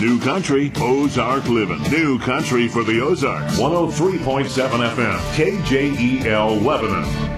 New Country, Ozark Living. New Country for the Ozarks. 103.7 FM, KJEL Lebanon.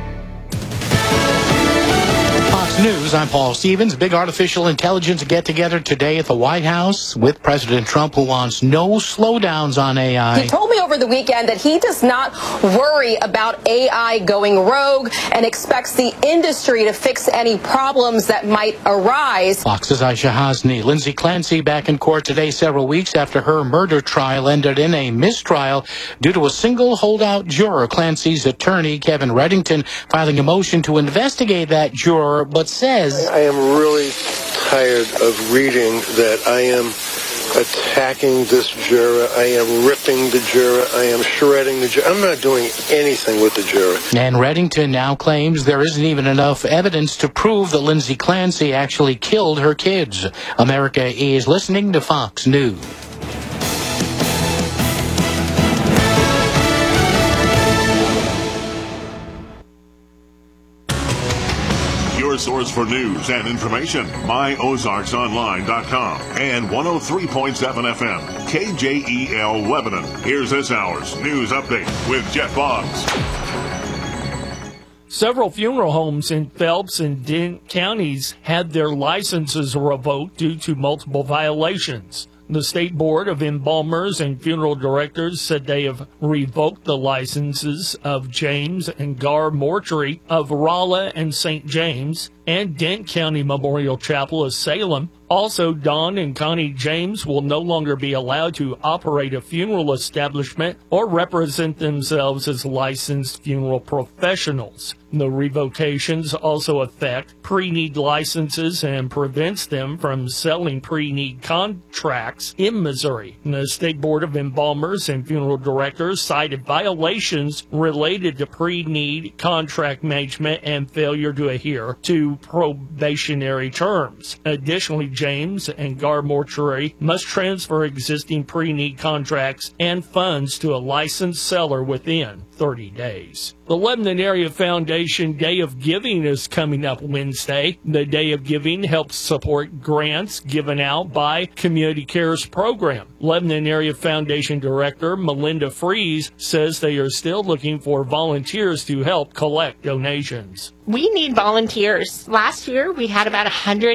Fox News, I'm Paul Stevens. Big artificial intelligence get-together today at the White House with President Trump, who wants no slowdowns on AI. He told me over the weekend that he does not worry about AI going rogue and expects the industry to fix any problems that might arise. Fox's Aisha Hasni. Lindsay Clancy back in court today several weeks after her murder trial ended in a mistrial due to a single holdout juror. Clancy's attorney, Kevin Reddington, filing a motion to investigate that juror, but says, I am really tired of reading that I am attacking this juror, I am ripping the juror, I am shredding the juror. I'm not doing anything with the juror. And Reddington now claims there isn't even enough evidence to prove that Lindsay Clancy actually killed her kids. America is listening to Fox News. Your source for news and information, myozarksonline.com and 103.7 FM, KJEL Lebanon. Here's this hour's news update with Jeff Boggs. Several funeral homes in Phelps and Dent counties had their licenses revoked due to multiple violations. The State Board of Embalmers and Funeral Directors said they have revoked the licenses of James and Gar Mortuary of Rolla and St. James and Dent County Memorial Chapel of Salem. Also, Don and Connie James will no longer be allowed to operate a funeral establishment or represent themselves as licensed funeral professionals. The revocations also affect pre-need licenses and prevents them from selling pre-need contracts in Missouri. The State Board of Embalmers and Funeral Directors cited violations related to pre-need contract management and failure to adhere to probationary terms. Additionally, James and Gar Mortuary must transfer existing pre-need contracts and funds to a licensed seller within 30 days. The Lebanon Area Foundation Day of Giving is coming up Wednesday. The Day of Giving helps support grants given out by Community Cares program. Lebanon Area Foundation Director Melinda Fries says they are still looking for volunteers to help collect donations. We need volunteers. Last year, we had about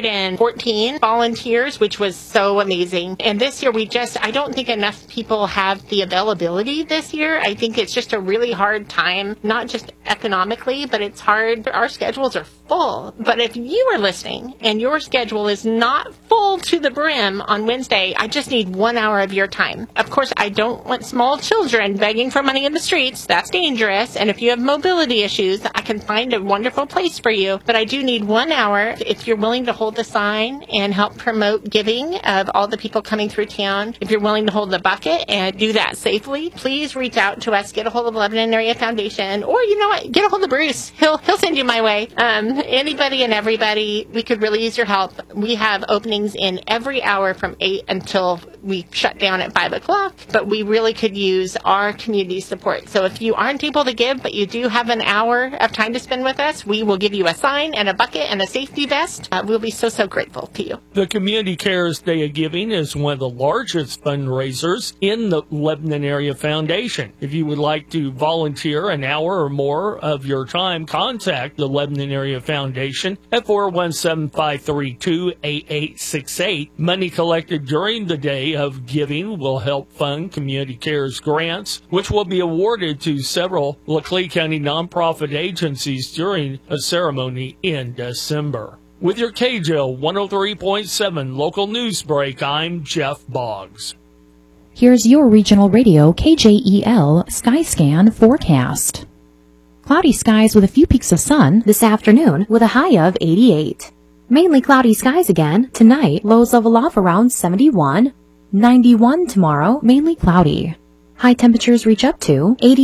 114 volunteers, which was so amazing. And this year, I don't think enough people have the availability this year. I think it's just a really hard time, not just economically, but it's hard. Our schedules are full. But if you are listening and your schedule is not full to the brim on Wednesday, I just need 1 hour of your time. Of course, I don't want small children begging for money in the streets. That's dangerous. And if you have mobility issues, I can find a wonderful place for you, but I do need 1 hour. If you're willing to hold the sign and help promote giving of all the people coming through town, if you're willing to hold the bucket and do that safely, please reach out to us. Get a hold of Lebanon Area Foundation, or you know what, get a hold of Bruce. He'll send you my way. Anybody and everybody, we could really use your help. We have openings in every hour from 8 until we shut down at 5 o'clock, but we really could use our community support. So if you aren't able to give, but you do have an hour of time to spend with us, we will give you a sign and a bucket and a safety vest. We'll be so grateful to you. The Community Cares Day of Giving is one of the largest fundraisers in the Lebanon Area Foundation. If you would like to volunteer an hour or more of your time, contact the Lebanon Area Foundation at 417-532-8868. Money collected during the Day of Giving will help fund Community Cares grants, which will be awarded to several Laclede County nonprofit agencies during a ceremony in December. With your KJEL 103.7 local news break, I'm Jeff Boggs. Here's your regional radio KJEL Skyscan forecast. Cloudy skies with a few peaks of sun this afternoon with a high of 88. Mainly cloudy skies again tonight, lows level off around 71. 91 tomorrow, mainly cloudy. High temperatures reach up to 80.